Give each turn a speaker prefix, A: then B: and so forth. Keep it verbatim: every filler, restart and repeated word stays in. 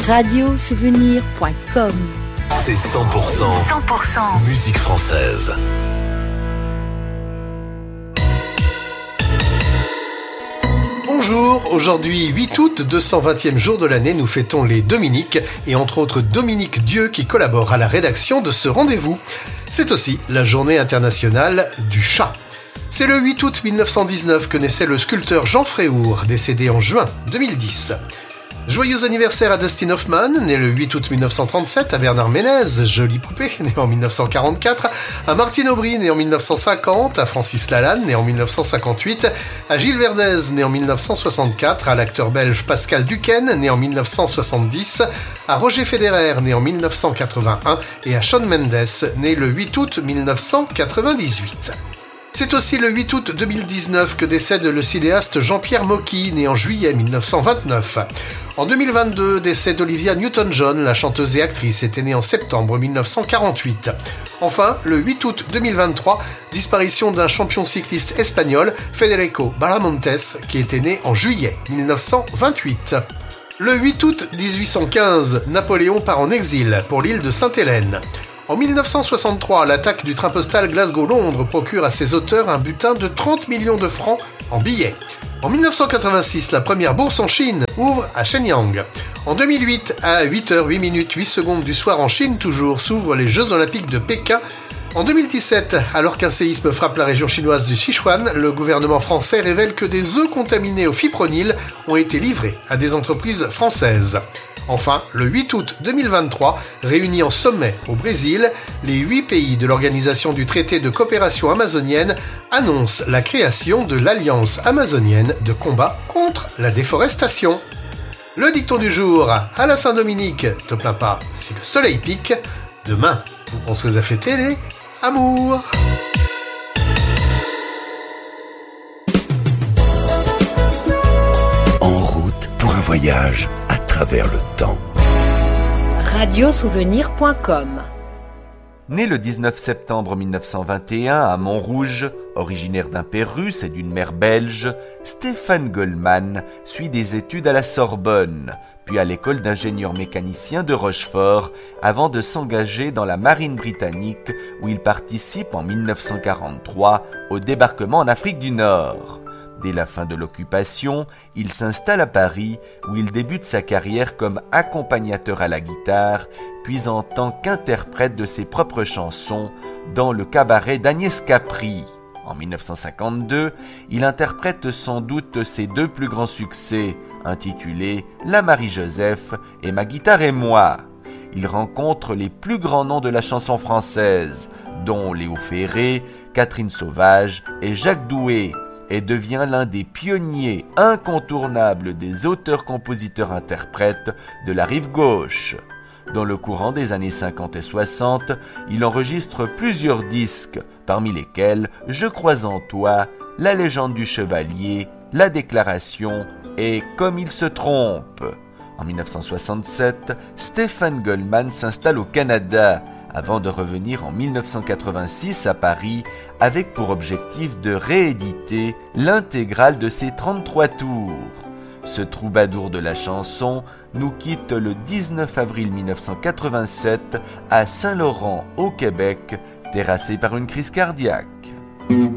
A: radio souvenir point com.
B: C'est cent pour cent,
A: cent pour cent
B: musique française.
C: Bonjour, aujourd'hui huit août, deux cent vingtième jour de l'année, nous fêtons les Dominiques et entre autres Dominique Dieu qui collabore à la rédaction de ce rendez-vous. C'est aussi la journée internationale du chat. C'est le huit août mille neuf cent dix-neuf que naissait le sculpteur Jean Fréhour, décédé en juin deux mille dix. Joyeux anniversaire à Dustin Hoffman, né le huit août mille neuf cent trente-sept, à Bernard Ménez, jolie poupée, né en mille neuf cent quarante-quatre, à Martine Aubry, né en mille neuf cent cinquante, à Francis Lalanne, né en mille neuf cent cinquante-huit, à Gilles Verdez, né en mille neuf cent soixante-quatre, à l'acteur belge Pascal Duquesne, né en mille neuf cent soixante-dix, à Roger Federer, né en mille neuf cent quatre-vingt-un, et à Shawn Mendes, né le huit août mille neuf cent quatre-vingt-dix-huit. C'est aussi le huit août deux mille dix-neuf que décède le cinéaste Jean-Pierre Mocky, né en juillet mille neuf cent vingt-neuf. En deux mille vingt-deux, décès d'Olivia Newton-John, la chanteuse et actrice, était née en septembre mille neuf cent quarante-huit. Enfin, le huit août deux mille vingt-trois, disparition d'un champion cycliste espagnol, Federico Baramontes, qui était né en juillet mille neuf cent vingt-huit. Le huit août dix-huit cent quinze, Napoléon part en exil pour l'île de Sainte-Hélène. En mille neuf cent soixante-trois, l'attaque du train postal Glasgow-Londres procure à ses auteurs un butin de trente millions de francs en billets. En mille neuf cent quatre-vingt-six, la première bourse en Chine ouvre à Shenyang. En deux mille huit, à huit heures huit minutes huit secondes du soir en Chine, toujours, s'ouvrent les Jeux Olympiques de Pékin. En deux mille dix-sept, alors qu'un séisme frappe la région chinoise du Sichuan, le gouvernement français révèle que des œufs contaminés au fipronil ont été livrés à des entreprises françaises. Enfin, le huit août deux mille vingt-trois, réunis en sommet au Brésil, les huit pays de l'Organisation du traité de coopération amazonienne annoncent la création de l'Alliance amazonienne de combat contre la déforestation. Le dicton du jour, à la Saint-Dominique, te plains pas si le soleil pique, demain, vous penserez à fêter les amours.
B: En route pour un voyage à travers le temps.
A: radio souvenir point com.
D: Né le dix-neuf septembre mille neuf cent vingt et un à Montrouge, originaire d'un père russe et d'une mère belge, Stéphane Goldman suit des études à la Sorbonne, puis à l'école d'ingénieurs mécaniciens de Rochefort, avant de s'engager dans la marine britannique où il participe en mille neuf cent quarante-trois au débarquement en Afrique du Nord. Dès la fin de l'occupation, il s'installe à Paris où il débute sa carrière comme accompagnateur à la guitare, puis en tant qu'interprète de ses propres chansons dans le cabaret d'Agnès Capri. En mille neuf cent cinquante-deux, il interprète sans doute ses deux plus grands succès, intitulés « La Marie-Joseph » et « Ma guitare et moi ». Il rencontre les plus grands noms de la chanson française, dont Léo Ferré, Catherine Sauvage et Jacques Doué, et devient l'un des pionniers incontournables des auteurs-compositeurs-interprètes de la rive gauche. Dans le courant des années cinquante et soixante, il enregistre plusieurs disques, parmi lesquels « Je crois en toi », « La légende du chevalier », « La déclaration » et « Comme il se trompe ». En mille neuf cent soixante-sept, Stéphane Goldman s'installe au Canada, avant de revenir en mille neuf cent quatre-vingt-six à Paris, avec pour objectif de rééditer l'intégrale de ses trente-trois tours. Ce troubadour de la chanson nous quitte le dix-neuf avril mille neuf cent quatre-vingt-sept à Saint-Laurent, au Québec, terrassé par une crise cardiaque.